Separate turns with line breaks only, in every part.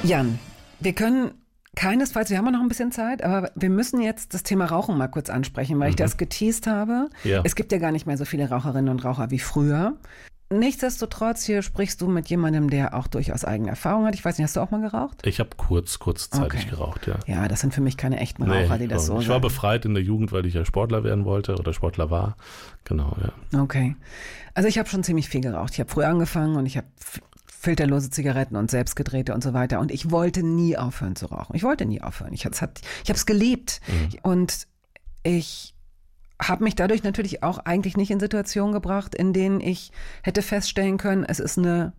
Jan, wir können keinesfalls, wir haben ja noch ein bisschen Zeit, aber wir müssen jetzt das Thema Rauchen mal kurz ansprechen, weil ich das geteast habe.
Ja.
Es gibt ja gar nicht mehr so viele Raucherinnen und Raucher wie früher. Nichtsdestotrotz, hier sprichst du mit jemandem, der auch durchaus eigene Erfahrung hat. Ich weiß nicht, hast du auch mal geraucht?
Ich habe kurzzeitig geraucht, ja.
Ja, das sind für mich keine echten Raucher, die das so
Ich war befreit in der Jugend, weil ich ja Sportler werden wollte oder Sportler war. Genau, ja.
Okay. Also ich habe schon ziemlich viel geraucht. Ich habe früh angefangen und ich habe filterlose Zigaretten und selbstgedrehte und so weiter. Und ich wollte nie aufhören zu rauchen. Ich wollte nie aufhören. Ich habe es geliebt. Und ich habe mich dadurch natürlich auch eigentlich nicht in Situationen gebracht, in denen ich hätte feststellen können, es ist eine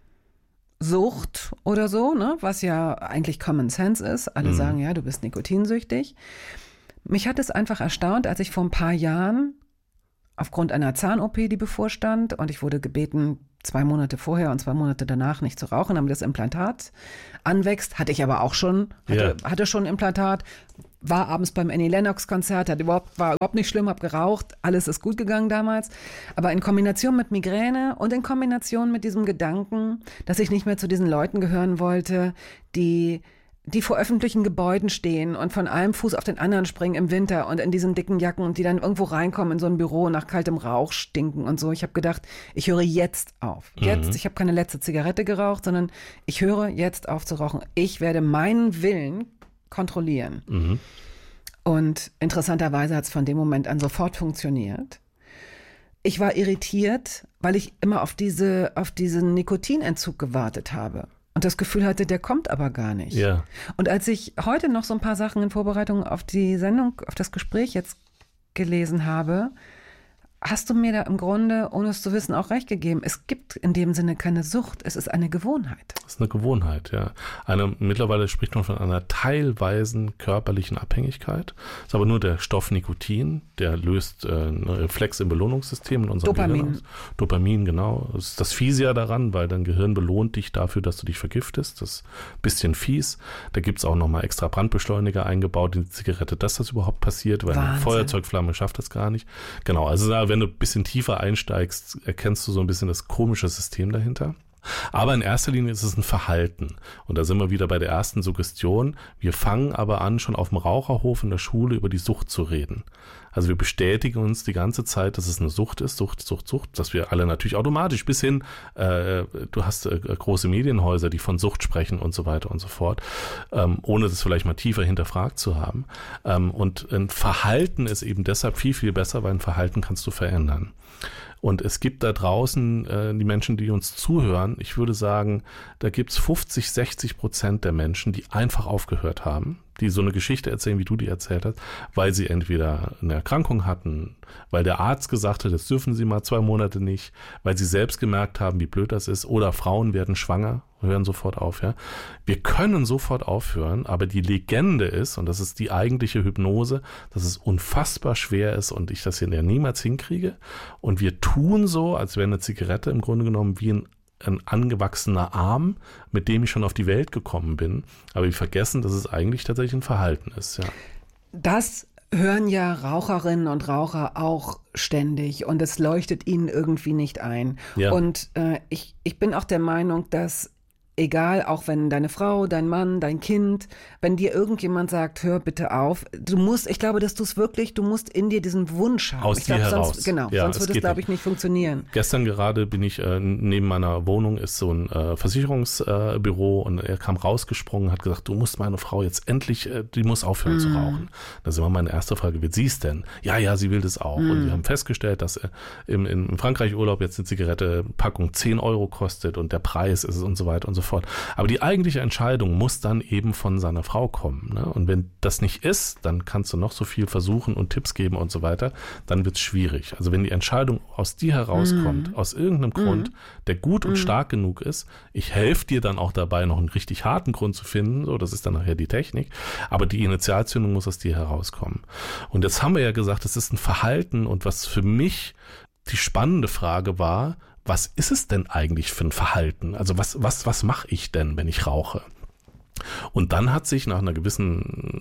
Sucht oder so, ne? Was ja eigentlich Common Sense ist. Alle sagen, ja, du bist nikotinsüchtig. Mich hat es einfach erstaunt, als ich vor ein paar Jahren aufgrund einer Zahn-OP, die bevorstand, und ich wurde gebeten, 2 Monate vorher und 2 Monate danach nicht zu rauchen, damit das Implantat anwächst. Hatte ich aber auch schon, hatte schon ein Implantat, war abends beim Annie Lennox-Konzert, war überhaupt nicht schlimm, hab geraucht, alles ist gut gegangen damals. Aber in Kombination mit Migräne und in Kombination mit diesem Gedanken, dass ich nicht mehr zu diesen Leuten gehören wollte, die vor öffentlichen Gebäuden stehen und von einem Fuß auf den anderen springen im Winter und in diesen dicken Jacken und die dann irgendwo reinkommen in so ein Büro nach kaltem Rauch stinken und so. Ich habe gedacht, ich höre jetzt auf. Jetzt, ich habe keine letzte Zigarette geraucht, sondern ich höre jetzt auf zu rauchen. Ich werde meinen Willen kontrollieren. Und interessanterweise hat es von dem Moment an sofort funktioniert. Ich war irritiert, weil ich immer auf diesen Nikotinentzug gewartet habe. Und das Gefühl hatte, der kommt aber gar nicht.
Ja.
Und als ich heute noch so ein paar Sachen in Vorbereitung auf die Sendung, auf das Gespräch jetzt gelesen habe, hast du mir da im Grunde, ohne es zu wissen, auch recht gegeben. Es gibt in dem Sinne keine Sucht, es ist eine Gewohnheit.
Das ist eine Gewohnheit, ja. Mittlerweile spricht man von einer teilweisen körperlichen Abhängigkeit. Das ist aber nur der Stoff Nikotin, der löst einen Reflex im Belohnungssystem in unserem Gehirn aus. Dopamin, genau. Das ist das Fiese ja daran, weil dein Gehirn belohnt dich dafür, dass du dich vergiftest. Das ist ein bisschen fies. Da gibt es auch nochmal extra Brandbeschleuniger eingebaut in die Zigarette, dass das überhaupt passiert, weil eine Feuerzeugflamme schafft das gar nicht. Genau, also wenn du ein bisschen tiefer einsteigst, erkennst du so ein bisschen das komische System dahinter. Aber in erster Linie ist es ein Verhalten. Und da sind wir wieder bei der ersten Suggestion. Wir fangen aber an, schon auf dem Raucherhof in der Schule über die Sucht zu reden. Also wir bestätigen uns die ganze Zeit, dass es eine Sucht ist, Sucht, dass wir alle natürlich automatisch bis hin, du hast große Medienhäuser, die von Sucht sprechen und so weiter und so fort, ohne das vielleicht mal tiefer hinterfragt zu haben. Und ein Verhalten ist eben deshalb viel, viel besser, weil ein Verhalten kannst du verändern. Und es gibt da draußen die Menschen, die uns zuhören. Ich würde sagen, da gibt's 50-60% der Menschen, die einfach aufgehört haben, die so eine Geschichte erzählen, wie du die erzählt hast, weil sie entweder eine Erkrankung hatten, weil der Arzt gesagt hat, das dürfen sie mal 2 Monate nicht, weil sie selbst gemerkt haben, wie blöd das ist, oder Frauen werden schwanger, hören sofort auf. Ja, wir können sofort aufhören, aber die Legende ist, und das ist die eigentliche Hypnose, dass es unfassbar schwer ist und ich das hier niemals hinkriege. Und wir tun so, als wäre eine Zigarette im Grunde genommen wie ein angewachsener Arm, mit dem ich schon auf die Welt gekommen bin. Aber wir vergessen, dass es eigentlich tatsächlich ein Verhalten ist. Ja.
Das hören ja Raucherinnen und Raucher auch ständig und es leuchtet ihnen irgendwie nicht ein.
Ja.
Und ich bin auch der Meinung, dass egal, auch wenn deine Frau, dein Mann, dein Kind, wenn dir irgendjemand sagt, hör bitte auf, ich glaube, dass du musst in dir diesen Wunsch haben.
Aus dir heraus.
Sonst würde es, glaube ich, nicht funktionieren.
Gestern gerade bin ich, neben meiner Wohnung ist so ein Versicherungsbüro und er kam rausgesprungen, hat gesagt, du musst meine Frau jetzt endlich, die muss aufhören zu rauchen. Das ist immer meine erste Frage, wird sie es denn? Ja, sie will das auch. Und wir haben festgestellt, dass im Frankreich-Urlaub jetzt eine Zigarette-Packung 10 € kostet und der Preis ist es und so weiter und so fort. Aber die eigentliche Entscheidung muss dann eben von seiner Frau kommen. Ne? Und wenn das nicht ist, dann kannst du noch so viel versuchen und Tipps geben und so weiter, dann wird es schwierig. Also wenn die Entscheidung aus dir herauskommt, aus irgendeinem Grund, der gut und stark genug ist, ich helfe dir dann auch dabei, noch einen richtig harten Grund zu finden, so, das ist dann nachher die Technik, aber die Initialzündung muss aus dir herauskommen. Und jetzt haben wir ja gesagt, es ist ein Verhalten und was für mich die spannende Frage war, was ist es denn eigentlich für ein Verhalten? Also was mache ich denn, wenn ich rauche? Und dann hat sich nach einer gewissen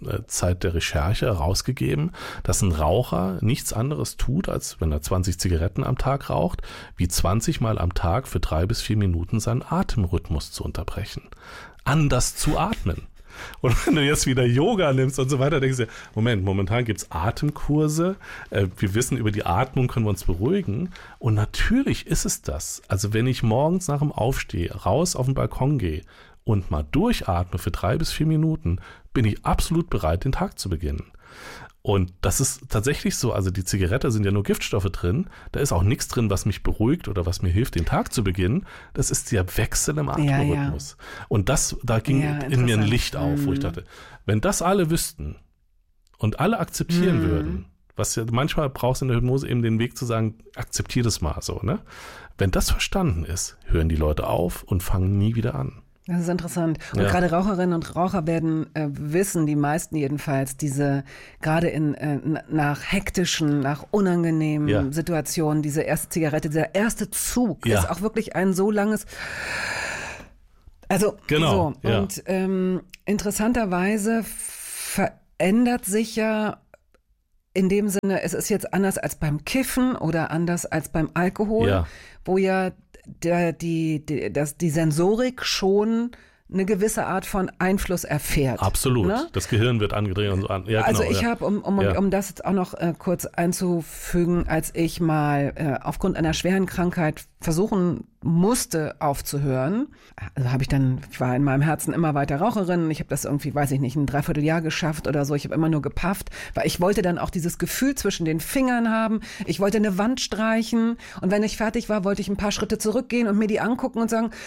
Zeit der Recherche herausgegeben, dass ein Raucher nichts anderes tut, als wenn er 20 Zigaretten am Tag raucht, wie 20 Mal am Tag für 3 bis 4 Minuten seinen Atemrhythmus zu unterbrechen. Anders zu atmen. Und wenn du jetzt wieder Yoga nimmst und so weiter, denkst du, momentan gibt es Atemkurse. Wir wissen, über die Atmung können wir uns beruhigen. Und natürlich ist es das. Also wenn ich morgens nach dem Aufstehen raus auf den Balkon gehe und mal durchatme für 3 bis 4 Minuten, bin ich absolut bereit, den Tag zu beginnen. Und das ist tatsächlich so, also die Zigarette sind ja nur Giftstoffe drin, da ist auch nichts drin, was mich beruhigt oder was mir hilft, den Tag zu beginnen. Das ist der Wechsel im Atemrhythmus. Ja. Und da ging in mir ein Licht auf, wo ich dachte, wenn das alle wüssten und alle akzeptieren würden, was ja manchmal brauchst du in der Hypnose eben den Weg zu sagen, akzeptier das mal so, ne? Wenn das verstanden ist, hören die Leute auf und fangen nie wieder an.
Das ist interessant. Und gerade Raucherinnen und Raucher werden wissen, die meisten jedenfalls, gerade nach hektischen, nach unangenehmen Situationen, diese erste Zigarette, dieser erste Zug ist auch wirklich ein so langes, also
genau,
so. Und interessanterweise verändert sich ja in dem Sinne, es ist jetzt anders als beim Kiffen oder anders als beim Alkohol, wo ja die Sensorik schon eine gewisse Art von Einfluss erfährt.
Absolut.
Ne?
Das Gehirn wird angedreht und so an. Ja,
also
genau,
ich habe, um das jetzt auch noch kurz einzufügen, als ich mal aufgrund einer schweren Krankheit versuchen musste aufzuhören, also ich war in meinem Herzen immer weiter Raucherin, ich habe das irgendwie, weiß ich nicht, ein Dreivierteljahr geschafft oder so, ich habe immer nur gepafft, weil ich wollte dann auch dieses Gefühl zwischen den Fingern haben, ich wollte eine Wand streichen und wenn ich fertig war, wollte ich ein paar Schritte zurückgehen und mir die angucken und sagen,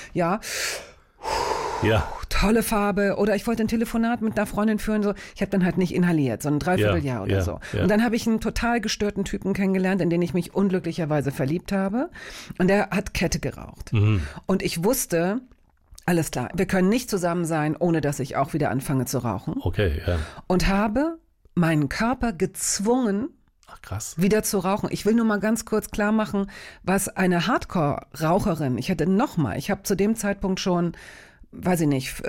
tolle Farbe, oder ich wollte ein Telefonat mit einer Freundin führen, so. Ich habe dann halt nicht inhaliert, so ein Dreivierteljahr oder so. Ja. Und dann habe ich einen total gestörten Typen kennengelernt, in den ich mich unglücklicherweise verliebt habe. Und der hat Kette geraucht. Mhm. Und ich wusste, alles klar, wir können nicht zusammen sein, ohne dass ich auch wieder anfange zu rauchen.
Okay, ja.
Und habe meinen Körper gezwungen, wieder zu rauchen. Ich will nur mal ganz kurz klar machen, was eine Hardcore-Raucherin, ich habe zu dem Zeitpunkt schon, weiß ich nicht,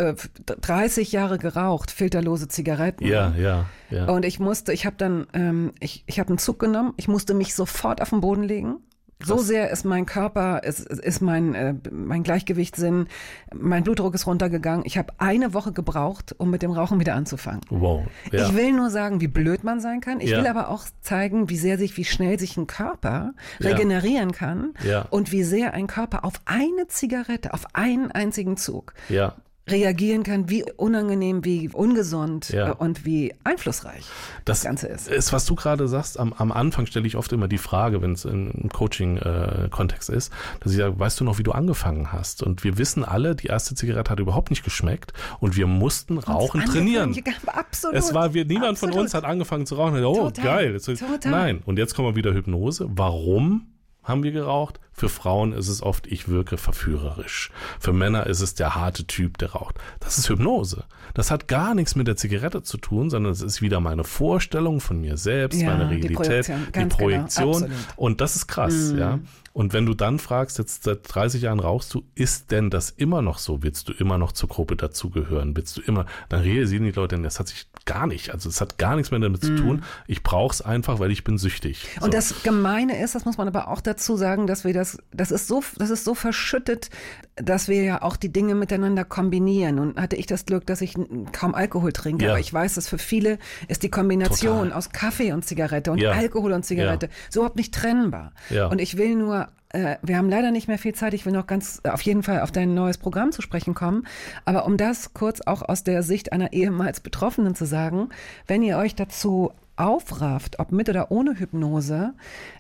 30 Jahre geraucht, filterlose Zigaretten.
Ja.
Und ich habe dann, ich habe einen Zug genommen, ich musste mich sofort auf den Boden legen. So sehr ist mein Körper, ist mein Gleichgewichtssinn, mein Blutdruck ist runtergegangen. Ich habe eine Woche gebraucht, um mit dem Rauchen wieder anzufangen.
Wow. Ja.
Ich will nur sagen, wie blöd man sein kann. Ich will aber auch zeigen, wie schnell sich ein Körper regenerieren kann und wie sehr ein Körper auf eine Zigarette, auf einen einzigen Zug reagieren kann, wie unangenehm, wie ungesund und wie einflussreich das Ganze ist.
Was du gerade sagst, am Anfang stelle ich oft immer die Frage, wenn es im Coaching-Kontext ist, dass ich sage, weißt du noch, wie du angefangen hast? Und wir wissen alle, die erste Zigarette hat überhaupt nicht geschmeckt und wir mussten Rauchen trainieren.
Absolut.
Niemand von uns hat angefangen zu rauchen.
Total,
geil.
Total.
Nein. Und jetzt kommen wir wieder Hypnose. Warum haben wir geraucht? Für Frauen ist es oft, ich wirke verführerisch. Für Männer ist es der harte Typ, der raucht. Das ist Hypnose. Das hat gar nichts mit der Zigarette zu tun, sondern es ist wieder meine Vorstellung von mir selbst, meine Realität, die Projektion.
Genau,
und das ist krass, ja. Und wenn du dann fragst, jetzt seit 30 Jahren rauchst du, ist denn das immer noch so? Willst du immer noch zur Gruppe dazugehören? Dann realisieren die Leute, das hat sich gar nicht, also es hat gar nichts mehr damit zu tun. Ich brauche es einfach, weil ich bin süchtig. So.
Und das Gemeine ist, das muss man aber auch dazu sagen, dass wir das ist so verschüttet, dass wir ja auch die Dinge miteinander kombinieren. Und hatte ich das Glück, dass ich kaum Alkohol trinke, aber ich weiß, dass für viele ist die Kombination aus Kaffee und Zigarette und Alkohol und Zigarette so überhaupt nicht trennbar. Ja. Und ich will nur, wir haben leider nicht mehr viel Zeit, ich will noch auf jeden Fall auf dein neues Programm zu sprechen kommen, aber um das kurz auch aus der Sicht einer ehemals Betroffenen zu sagen, wenn ihr euch dazu aufrafft, ob mit oder ohne Hypnose,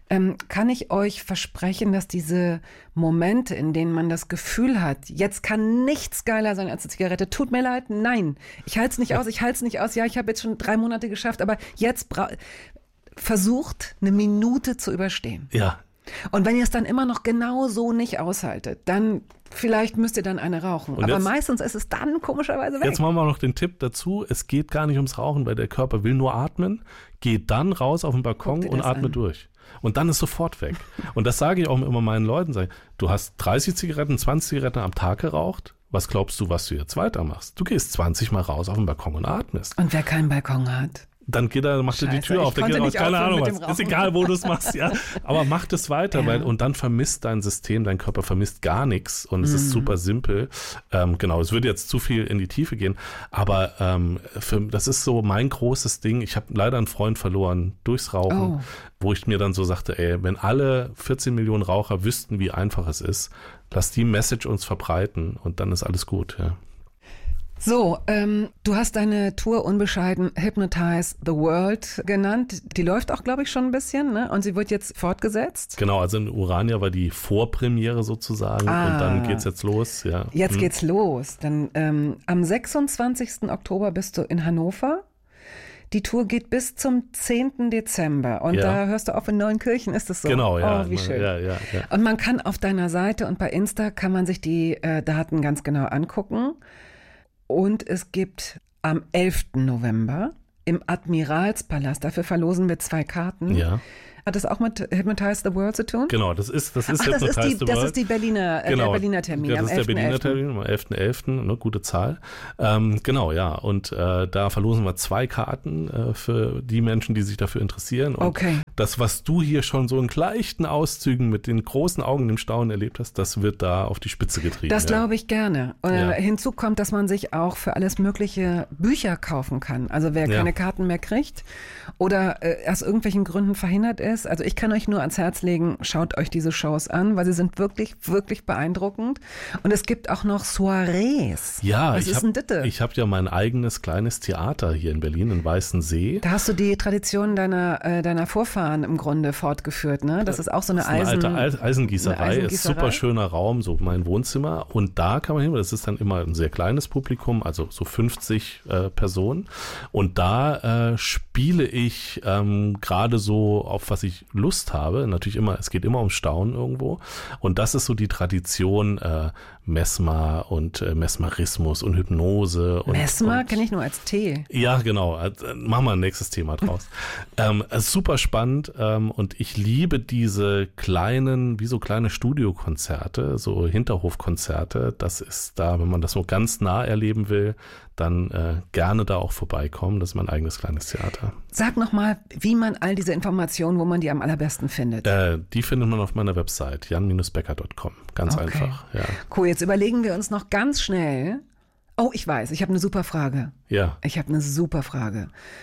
kann ich euch versprechen, dass diese Momente, in denen man das Gefühl hat, jetzt kann nichts geiler sein als eine Zigarette, tut mir leid, nein, ich halte es nicht aus, ja, ich habe jetzt schon 3 Monate geschafft, aber jetzt versucht, eine Minute zu überstehen.
Ja.
Und wenn ihr es dann immer noch genau so nicht aushaltet, dann vielleicht müsst ihr dann eine rauchen. Aber jetzt, meistens ist es dann komischerweise weg.
Jetzt machen wir noch den Tipp dazu, es geht gar nicht ums Rauchen, weil der Körper will nur atmen. Geht dann raus auf den Balkon und atme durch. Und dann ist sofort weg. Und das sage ich auch immer meinen Leuten. Du hast 30 Zigaretten, 20 Zigaretten am Tag geraucht Was glaubst du, was du jetzt weitermachst? Du gehst 20 Mal raus auf den Balkon und atmest.
Und wer keinen Balkon hat?
Dann macht er die Tür auf, der geht raus, keine Ahnung was. Ist egal, wo du es machst, ja. Aber mach das weiter, und dann vermisst dein System, dein Körper vermisst gar nichts und es ist super simpel. Genau, es würde jetzt zu viel in die Tiefe gehen, aber das ist so mein großes Ding. Ich habe leider einen Freund verloren durchs Rauchen, wo ich mir dann so sagte, wenn alle 14 Millionen Raucher wüssten, wie einfach es ist, lass die Message uns verbreiten und dann ist alles gut, ja.
So, du hast deine Tour unbescheiden Hypnotize the World genannt. Die läuft auch, glaube ich, schon ein bisschen, ne? Und sie wird jetzt fortgesetzt.
Genau, also in Urania war die Vorpremiere sozusagen und dann geht's jetzt los. Ja.
Jetzt geht's los. Dann am 26. Oktober bist du in Hannover. Die Tour geht bis zum 10. Dezember und da hörst du auf, in Neuenkirchen ist es so.
Genau, ja.
Oh, wie schön.
Ja.
Und man kann auf deiner Seite und bei Insta kann man sich die Daten ganz genau angucken. Und es gibt am 11. November im Admiralspalast, dafür verlosen wir 2 Karten. Ja. Hat das auch mit Hypnotize the World zu tun?
Genau, das ist Hypnotize the World.
Das ist die Berliner, der Berliner Termin.
Das ist der Berliner Termin am 11.11., ne, gute Zahl. Genau, ja. Und da verlosen wir 2 Karten für die Menschen, die sich dafür interessieren. Und das, was du hier schon so in leichten Auszügen mit den großen Augen im Staunen erlebt hast, das wird da auf die Spitze getrieben.
Das glaube ich gerne. Hinzu kommt, dass man sich auch für alles mögliche Bücher kaufen kann. Also wer keine Karten mehr kriegt oder aus irgendwelchen Gründen verhindert ist. Also ich kann euch nur ans Herz legen, schaut euch diese Shows an, weil sie sind wirklich, wirklich beeindruckend. Und es gibt auch noch Soirees.
Ja, ich habe ja mein eigenes kleines Theater hier in Berlin, in Weißensee.
Da hast du die Tradition deiner Vorfahren im Grunde fortgeführt, ne? Das ist auch so eine
alte Eisengießerei. Ist super schöner Raum, so mein Wohnzimmer. Und da kann man hin, das ist dann immer ein sehr kleines Publikum, also so 50 Personen. Und da spiele ich gerade so auf was ich Lust habe, natürlich es geht immer um Staunen irgendwo und das ist so die Tradition Mesmer und Mesmerismus und Hypnose.
Mesmer kenne ich nur als Tee.
Ja, genau. Machen wir ein nächstes Thema draus. Super spannend und ich liebe diese kleinen, wie so kleine Studiokonzerte, so Hinterhofkonzerte. Das ist da, wenn man das so ganz nah erleben will, dann gerne da auch vorbeikommen. Das ist mein eigenes kleines Theater.
Sag nochmal, wie man all diese Informationen, wo man die am allerbesten findet.
Die findet man auf meiner Website, jan-becker.com. Ganz einfach. Ja.
Cool, jetzt überlegen wir uns noch ganz schnell. Oh, ich weiß, ich habe eine super Frage.
Ja.
Ich habe eine super Frage.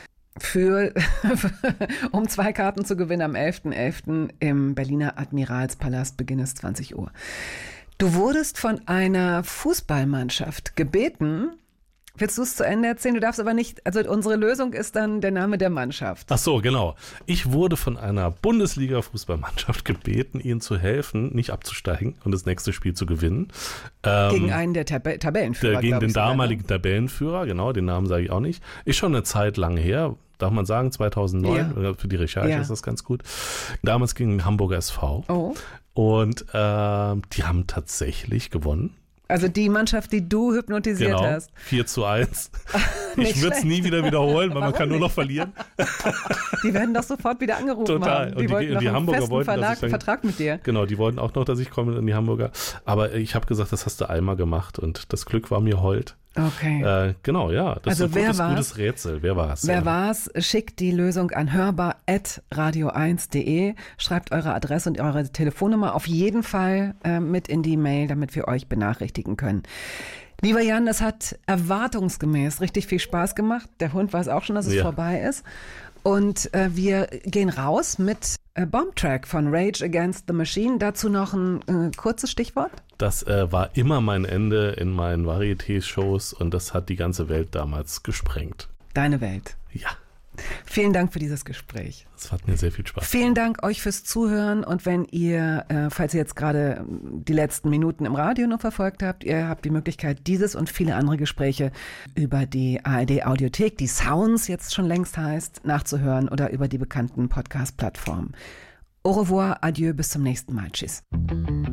Um 2 Karten zu gewinnen am 11.11. im Berliner Admiralspalast, Beginn ist 20 Uhr. Du wurdest von einer Fußballmannschaft gebeten. Willst du es zu Ende erzählen? Du darfst aber nicht, also unsere Lösung ist dann der Name der Mannschaft.
Ach so, genau. Ich wurde von einer Bundesliga-Fußballmannschaft gebeten, ihnen zu helfen, nicht abzusteigen und das nächste Spiel zu gewinnen.
Gegen einen der Tabellenführer,
gegen den damaligen Tabellenführer, genau, den Namen sage ich auch nicht. Ist schon eine Zeit lang her, darf man sagen, 2009, für die Recherche ist das ganz gut. Damals gegen Hamburger SV.
Oh.
Und die haben tatsächlich gewonnen.
Also die Mannschaft, die du hypnotisiert hast.
4:1. Ich würde es nie wieder wiederholen, weil man kann nur noch verlieren.
Die werden doch sofort wieder angerufen
Total.
haben. Die wollten noch einen festen Vertrag mit dir.
Genau, die wollten auch noch, dass ich komme in die Hamburger. Aber ich habe gesagt, das hast du einmal gemacht und das Glück war mir hold.
Okay.
Genau, ja. Das
also
ist ein gutes Rätsel. Wer war es?
Wer war's? Schickt die Lösung an hörbar@radio1.de. Schreibt eure Adresse und eure Telefonnummer auf jeden Fall mit in die Mail, damit wir euch benachrichtigen können. Lieber Jan, das hat erwartungsgemäß richtig viel Spaß gemacht. Der Hund weiß auch schon, dass es vorbei ist. Und wir gehen raus mit Bomb Track von Rage Against the Machine. Dazu noch ein kurzes Stichwort.
Das war immer mein Ende in meinen Varieté-Shows und das hat die ganze Welt damals gesprengt.
Deine Welt.
Ja.
Vielen Dank für dieses Gespräch.
Das hat mir sehr viel Spaß gemacht.
Vielen Dank euch fürs Zuhören und wenn ihr, falls ihr jetzt gerade die letzten Minuten im Radio noch verfolgt habt, ihr habt die Möglichkeit, dieses und viele andere Gespräche über die ARD-Audiothek, die Sounds jetzt schon längst heißt, nachzuhören oder über die bekannten Podcast-Plattformen. Au revoir, adieu, bis zum nächsten Mal. Tschüss.